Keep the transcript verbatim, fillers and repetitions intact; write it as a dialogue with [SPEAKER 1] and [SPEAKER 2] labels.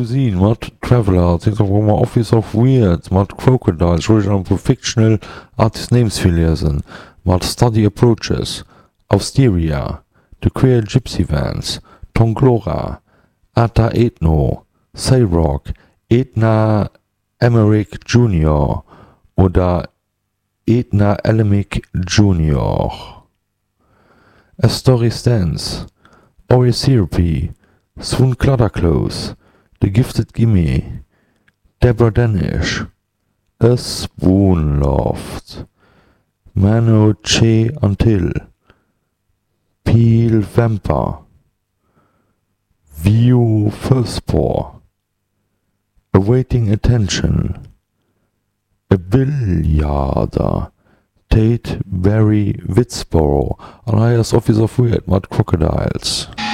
[SPEAKER 1] Cuisine, mat Traveler, Office of Weird, mat Crocodiles, Original Fictional Artist Names verlesen, mat Study Approaches, Austeria, The Queer Gypsy Vans, Tonglora, Ata Ethno, Sayrock, Edna Emmerich Junior oder Edna Elemic Junior A Story Stands, Ori Therapy, Swoon Clutterclose, The Gifted Gimme, Deborah Danish, A Spoon Loft, Mano Che Until, Peel Vamper, View Firstpaw, Awaiting Attention, A Billiarder, Tate Barry Witzborough, Elias Office of Weird, Mud Crocodiles.